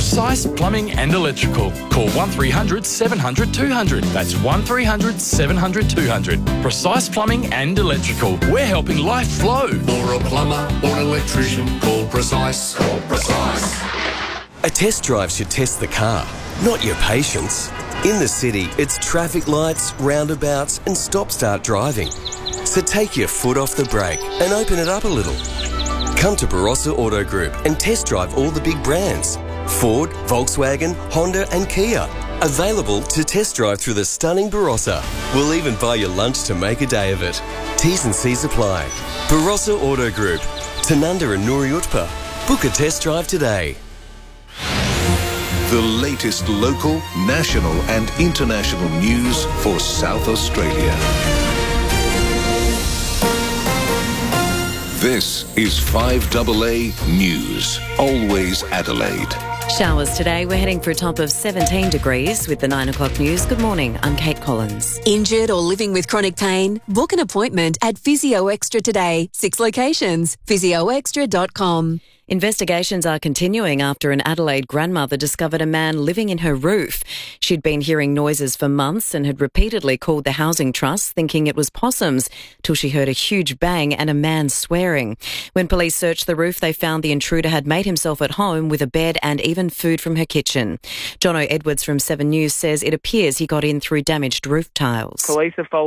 Precise Plumbing and Electrical. Call 1300 700 200. That's 1300 700 200. Precise Plumbing and Electrical. We're helping life flow. For a plumber or an electrician, call Precise. Call Precise. A test drive should test the car, not your patience. In the city, it's traffic lights, roundabouts and stop-start driving. So take your foot off the brake and open it up a little. Come to Barossa Auto Group and test drive all the big brands. Ford, Volkswagen, Honda and Kia. Available to test drive through the stunning Barossa. We'll even buy you lunch to make a day of it. T's and C's apply. Barossa Auto Group. Tanunda and Nuri Utpa. Book a test drive today. The latest local, national and international news for South Australia. This is 5AA News, always Adelaide. Showers today. We're heading for a top of 17 degrees with the 9 o'clock news. Good morning. I'm Kate Collins. Injured or living with chronic pain? Book an appointment at Physio Extra today. 6 locations. physioextra.com. Investigations are continuing after an Adelaide grandmother discovered a man living in her roof. She'd been hearing noises for months and had repeatedly called the housing trust thinking it was possums till she heard a huge bang and a man swearing. When police searched the roof, they found the intruder had made himself at home with a bed and even food from her kitchen. Jono Edwards from 7 News says it appears he got in through damaged roof tiles. Police are following